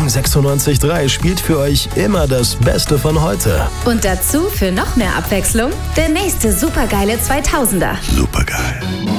96.3 spielt für euch immer das Beste von heute. Und dazu für noch mehr Abwechslung der nächste supergeile 2000er. Supergeil.